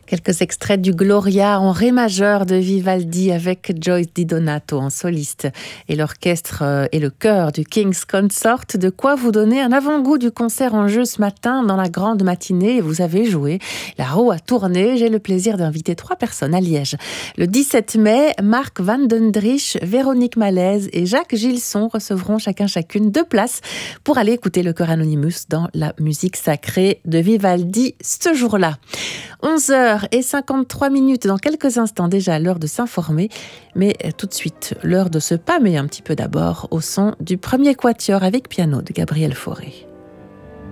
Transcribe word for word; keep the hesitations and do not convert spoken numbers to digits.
Quelques extraits du Gloria en ré majeur de Vivaldi avec Joyce Di Donato en soliste et l'orchestre et le chœur du King's Consort. De quoi vous donner un avant-goût du concert en jeu ce matin dans la grande matinée. Vous avez joué, la roue a tourné. J'ai le plaisir d'inviter trois personnes à Liège. Le dix-sept mai, Marc Van Dendrich, Véronique Malaise et Jacques Gilson recevront chacun chacune deux places pour aller écouter le chœur Anonymous dans la musique sacrée de Vivaldi ce jour-là. onze heures cinquante-trois minutes dans quelques instants déjà, l'heure de s'informer, mais tout de suite l'heure de se pâmer un petit peu d'abord au son du premier quatuor avec piano de Gabriel Fauré.